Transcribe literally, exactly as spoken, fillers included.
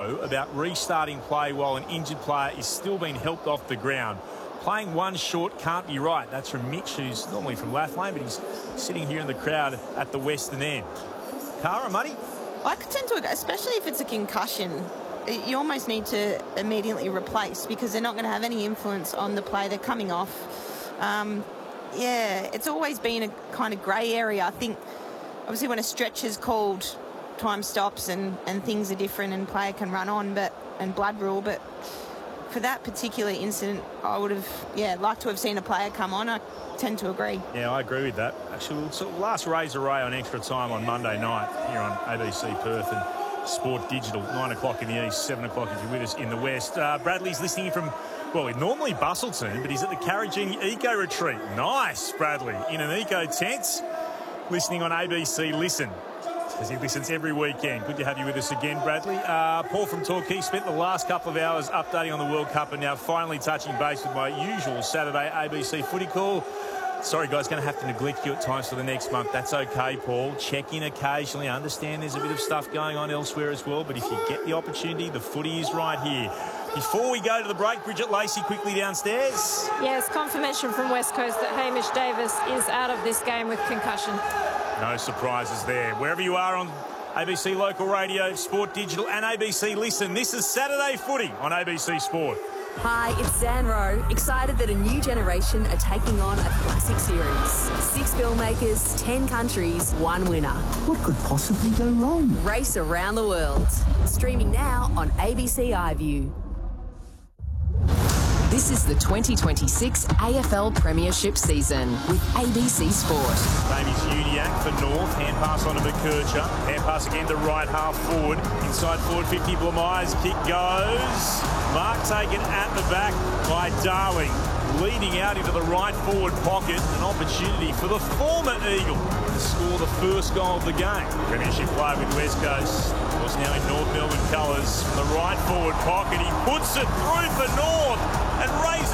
know about restarting play while an injured player is still being helped off the ground. Playing one short can't be right. That's from Mitch, who's normally from Lathlane, but he's sitting here in the crowd at the western end. Cara, Muddy? I tend to, especially if it's a concussion, you almost need to immediately replace because they're not going to have any influence on the play. They're coming off. Um, yeah, it's always been a kind of grey area. I think, obviously, when a stretch is called, time stops and, and things are different and player can run on, but and blood rule, but for that particular incident, I would have, yeah, liked to have seen a player come on. I tend to agree. Yeah, I agree with that. Actually, we'll sort of last Razor Ray on extra time on Monday night here on A B C Perth and Sport Digital, nine o'clock in the east, seven o'clock if you're with us in the west. Uh, Bradley's listening from, well, he's normally Busselton, but he's at the Carriaging Eco Retreat. Nice, Bradley, in an eco tent, listening on A B C Listen, as he listens every weekend. Good to have you with us again, Bradley. Uh, Paul from Torquay spent the last couple of hours updating on the World Cup and now finally touching base with my usual Saturday A B C footy call. Sorry, guys, going to have to neglect you at times for the next month. That's okay, Paul. Check in occasionally. I understand there's a bit of stuff going on elsewhere as well, but if you get the opportunity, the footy is right here. Before we go to the break, Bridget Lacey quickly downstairs. Yes, confirmation from West Coast that Hamish Davis is out of this game with concussion. No surprises there. Wherever you are on A B C Local Radio, Sport Digital and A B C Listen, this is Saturday Footy on A B C Sport. Hi, it's Zan Rowe. Excited that a new generation are taking on a classic series. Six filmmakers, ten countries, one winner. What could possibly go wrong? Race around the world. Streaming now on A B C iView. This is the twenty twenty-six A F L Premiership season with A B C Sport. Davies Uniac for North, hand pass on to McKercher, hand pass again to right half forward, inside forward fifty, Blamires, kick goes, mark taken at the back by Darling, leading out into the right forward pocket, an opportunity for the former Eagle to score the first goal of the game. Premiership play with West Coast, of course now in North Melbourne colours, from the right forward pocket, he puts it through for North and raises